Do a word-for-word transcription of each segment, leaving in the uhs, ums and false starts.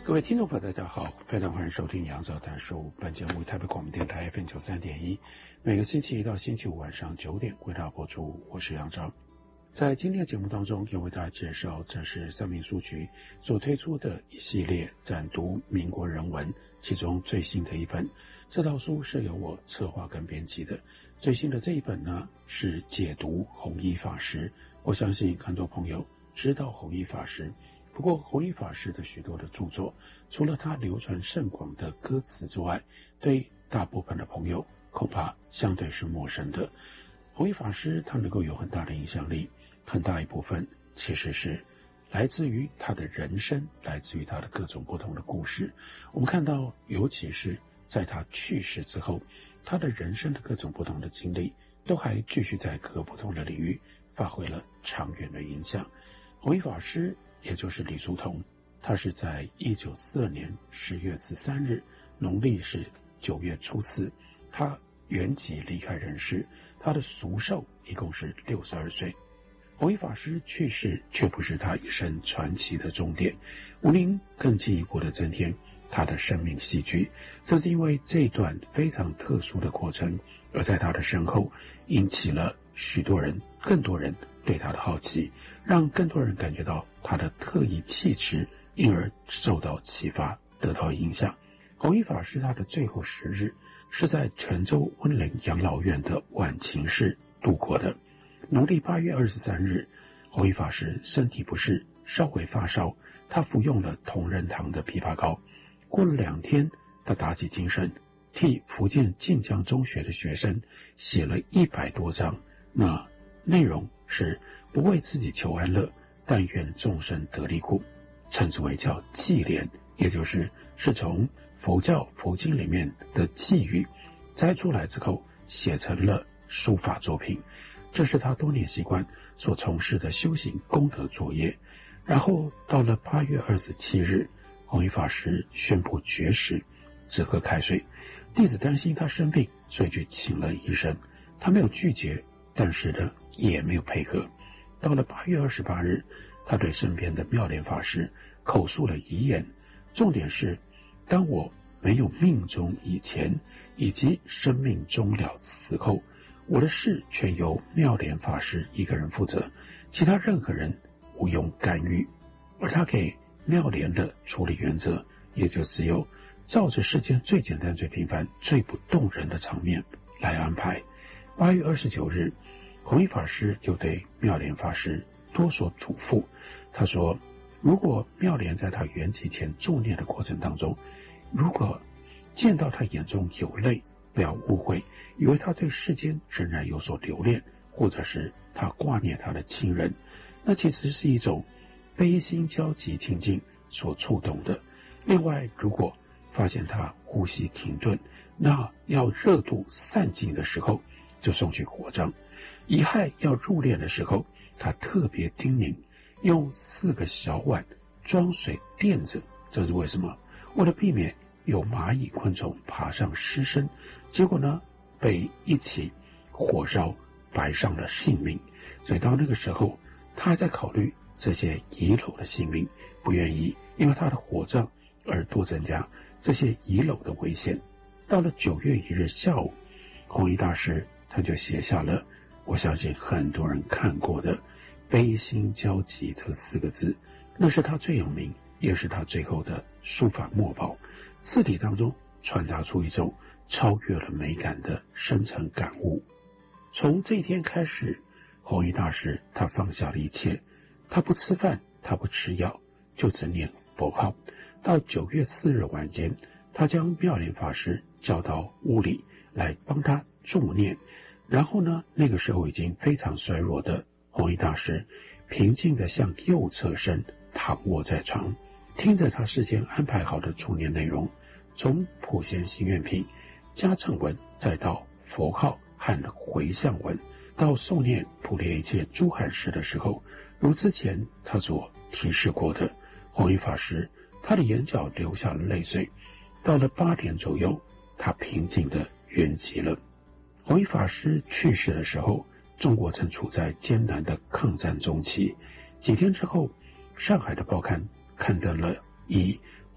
各位听众朋友大家好，非常欢迎收听杨照谈书。本节目台北广播电台 F M 九十三点一，每个星期一到星期五晚上九点为大家播出。我是杨照。在今天的节目当中，要为大家介绍，这是三民书局所推出的一系列展读民国人文，其中最新的一本。这套书是由我策划跟编辑的。最新的这一本呢，是解读弘一法师。我相信很多朋友知道弘一法师，不过弘一法师的许多的著作，除了他流传甚广的歌词之外，对大部分的朋友恐怕相对是陌生的。弘一法师他能够有很大的影响力，很大一部分其实是来自于他的人生，来自于他的各种不同的故事。我们看到，尤其是在他去世之后，他的人生的各种不同的经历都还继续在各个不同的领域发挥了长远的影响。弘一法师也就是李叔同，他是在一九四二年十月十三日，农历是九月初四，他圆寂离开人世，他的俗寿一共是六十二岁。弘一法师去世却不是他一生传奇的终点，吴宁更进一步的增添他的生命戏剧。这是因为这段非常特殊的过程，而在他的身后引起了许多人更多人对他的好奇，让更多人感觉到他的特异气质，因而受到启发，得到影响。弘一法师他的最后时日是在泉州温陵养老院的晚晴室度过的。农历八月二十三日，弘一法师身体不适，稍微发烧，他服用了同仁堂的枇杷膏。过了两天，他打起精神，替福建晋江中学的学生写了一百多章，那内容是不为自己求安乐，但愿众生得离苦，称之为叫偈联，也就是是从佛教佛经里面的偈语摘出来之后写成了书法作品。这是他多年习惯所从事的修行功德作业。然后到了八月二十七日，弘一法师宣布绝食，只喝开水。弟子担心他生病，所以去请了医生。他没有拒绝，但是呢也没有配合。到了八月二十八日，他对身边的妙莲法师口述了遗言，重点是，当我没有命终以前，以及生命终了死后，我的事全由妙莲法师一个人负责，其他任何人无用干预。而他给妙莲的处理原则，也就只有照着世间最简单最平凡最不动人的场面来安排。八月二十九日，弘一法师就对妙莲法师多所嘱咐。他说，如果妙莲在他圆寂前助念的过程当中，如果见到他眼中有泪，不要误会，以为他对世间仍然有所留恋，或者是他挂念他的亲人，那其实是一种悲心交集情境所触动的。另外，如果发现他呼吸停顿，那要热度散尽的时候，就送去火葬。遗骸要入殓的时候，他特别叮咛用四个小碗装水垫着，这是为什么？为了避免有蚂蚁昆虫爬上尸身，结果呢被一起火烧白上了性命。所以到那个时候，他还在考虑这些遗漏的性命，不愿意因为他的火葬而多增加这些遗漏的危险。到了九月一日下午，弘一大师他就写下了我相信很多人看过的悲心交集这四个字，那是他最有名也是他最后的书法墨宝，字体当中传达出一种超越了美感的深层感悟。从这一天开始，弘一大师他放下了一切，他不吃饭，他不吃药，就只念佛号。到九月四日晚间，他将妙莲法师叫到屋里来帮他助念。然后呢，那个时候已经非常衰弱的弘一大师平静地向右侧身躺卧在床，听着他事先安排好的助念内容，从普贤行愿品、加乘文，再到佛号和回向文，到诵念普列一切诸罕事的时候，如之前他所提示过的，弘一法师他的眼角流下了泪水。到了八点左右，他平静地圆寂了。弘一法师去世的时候，中国正处在艰难的抗战中期。几天之后，上海的报刊刊登了以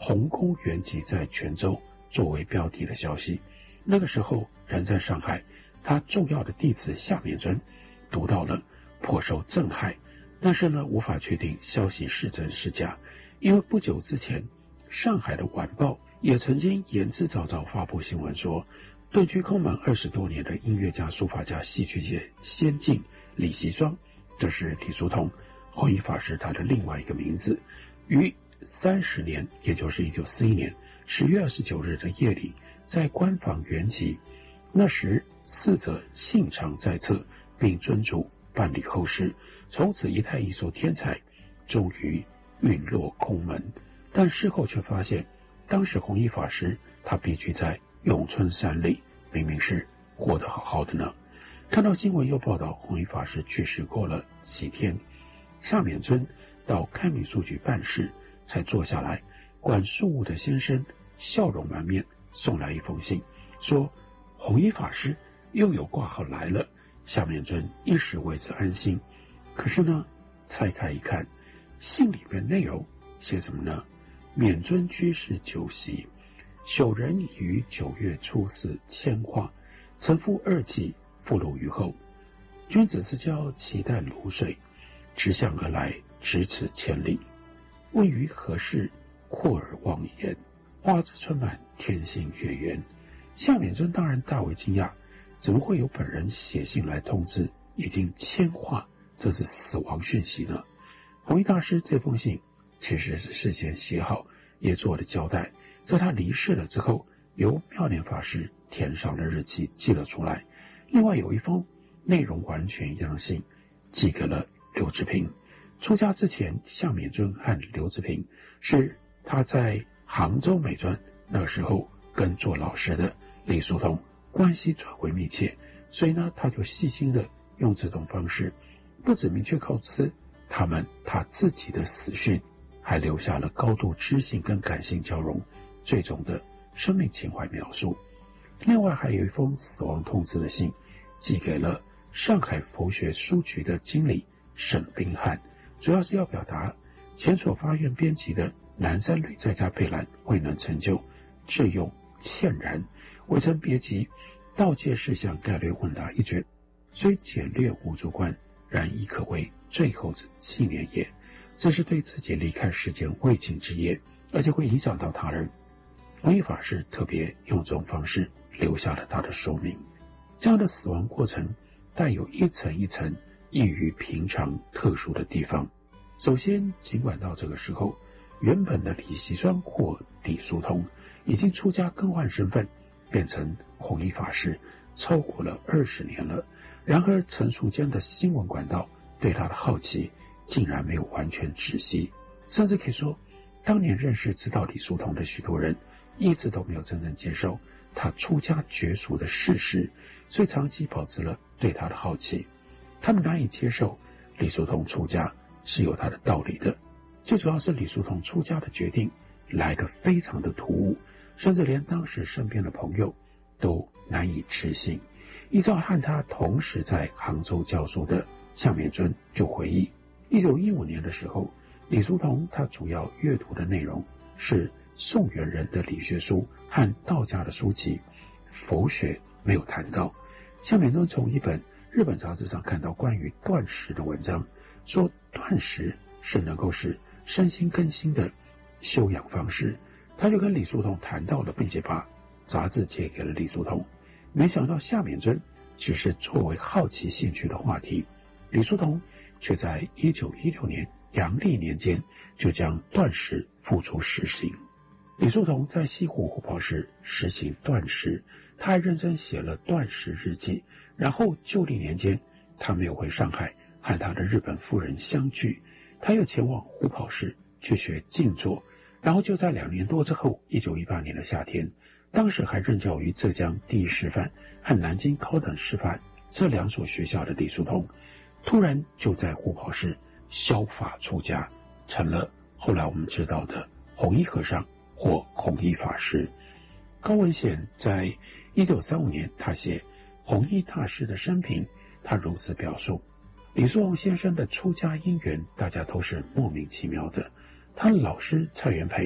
弘公元吉在泉州作为标题的消息。那个时候人在上海，他重要的弟子夏丏尊读到了，颇受震撼，但是呢，无法确定消息是真是假，因为不久之前，上海的晚报也曾经言之凿凿发布新闻说，遁居空门二十多年的音乐家、书法家、戏曲界先进李习双，这是李叔同弘一法师他的另外一个名字，于三十年，也就是一九四一年十月二十九日的夜里，在官访原籍。那时四者信长在侧，并遵嘱办理后事，从此一代艺术天才终于陨落空门。但事后却发现，当时弘一法师他避居在永春山里，明明是活得好好的呢。看到新闻又报道弘一法师去世过了几天，夏丏尊到开明书局办事，才坐下来，管庶务的先生笑容满面送来一封信，说弘一法师又有挂号来了。夏丏尊一时为之安心，可是呢，拆开一看，信里面内容写什么呢？丏尊居士酒席，朽人已于九月初四迁化，曾赴二季，复录于后。君子之交，其淡如水，直向而来，咫尺千里。问于何事，阔而忘言。花枝春满，天心月圆。夏丏尊当然大为惊讶，怎么会有本人写信来通知已经迁化，这是死亡讯息呢？弘一大师这封信其实是事先写好，也做了交代，在他离世了之后，由妙莲法师填上了日期寄了出来。另外有一封内容完全一样的信寄给了刘志平。出家之前，夏丏尊和刘志平是他在杭州美专那时候跟做老师的李叔同关系最为密切，所以呢，他就细心的用这种方式，不只明确告知他们他自己的死讯，还留下了高度知性跟感性交融最终的生命情怀描述。另外还有一封死亡通知的信寄给了上海佛学书局的经理沈宾汉，主要是要表达前所发愿编辑的南山旅在家备览未能成就，致用歉然，未曾别集道戒事项概略问答一卷，虽简略无主观，然亦可谓最后之纪念也。这是对自己离开世间未尽之业，而且会影响到他人。弘一法师特别用这种方式留下了他的说明。这样的死亡过程带有一层一层异于平常特殊的地方。首先，尽管到这个时候，原本的李习双或李叔同已经出家更换身份，变成弘一法师超过了二十年了，然而陈述间的新闻管道对他的好奇竟然没有完全止息，甚至可以说，当年认识知道李叔同的许多人一直都没有真正接受他出家绝俗的事实，所以长期保持了对他的好奇。他们难以接受李叔同出家是有他的道理的，最主要是李叔同出家的决定来得非常的突兀，甚至连当时身边的朋友都难以置信。依照和他同时在杭州教书的夏丏尊就回忆，一九一五年的时候，李叔同他主要阅读的内容是宋元人的理学书和道家的书籍，佛学没有谈到。夏丏尊从一本日本杂志上看到关于断食的文章，说断食是能够使身心更新的修养方式，他就跟李叔同谈到了，并且把杂志借给了李叔同。没想到夏丏尊只是作为好奇兴趣的话题，李叔同却在一九一六年阳历年间就将断食付诸实行。李叔同在西湖虎跑时实行断食，他还认真写了断食日记。然后旧历年间，他没有回上海和他的日本夫人相聚，他又前往虎跑市去学静坐。然后就在两年多之后，一九一八年的夏天，当时还任教于浙江第一师范和南京高等师范这两所学校的李叔同，突然就在虎跑市削发出家，成了后来我们知道的弘一和尚或弘一法师。高文显在一九三五年他写弘一大师的生平，他如此表述：李叔同先生的出家因缘大家都是莫名其妙的。他的老师蔡元培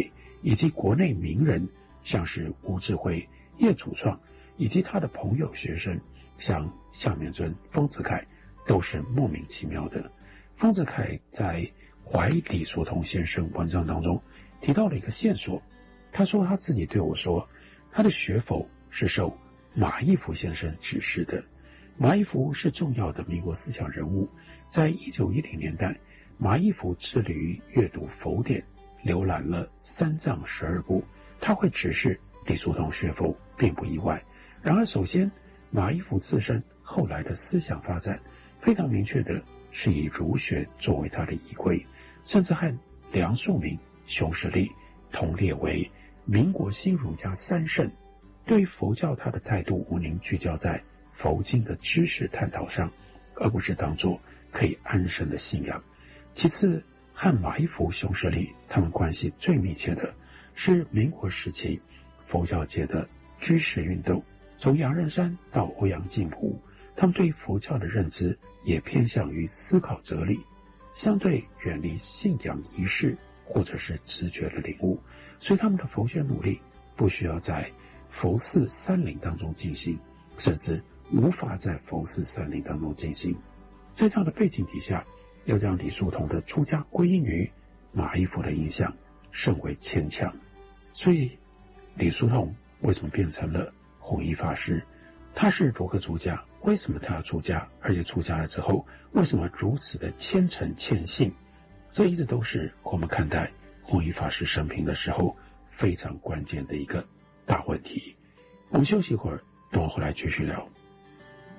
以及国内名人，像是吴志辉、叶祖创，以及他的朋友学生，像夏面尊、丰子恺，都是莫名其妙的。丰子恺在怀李叔同先生文章当中提到了一个线索，他说他自己对我说，他的学否是受马一浮先生指示的。马一浮是重要的民国思想人物，在一九一零年代，马一浮致力于阅读佛典，浏览了三藏十二部，他会指示李叔同学否并不意外。然而首先，马一浮自身后来的思想发展非常明确的是以儒学作为他的依归，甚至和梁漱溟、熊十力同列为民国新儒家三圣。对于佛教，他的态度无宁聚焦在佛经的知识探讨上，而不是当作可以安身的信仰。其次，和马一浮、熊十力他们关系最密切的是民国时期佛教界的居士运动，从杨任山到欧阳靖甫，他们对佛教的认知也偏向于思考哲理，相对远离信仰仪式或者是直觉的领悟，所以他们的佛学努力不需要在佛寺山林当中进行，甚至无法在佛寺山林当中进行。在这样的背景底下，要将李叔同的出家归因于马一浮的影响甚为牵强。所以李叔同为什么变成了弘一法师？他是如何出家？为什么他要出家？而且出家了之后为什么如此的虔诚虔信？这一直都是我们看待弘一法师生平的时候非常关键的一个大问题。我们休息一会儿，等我回来继续聊。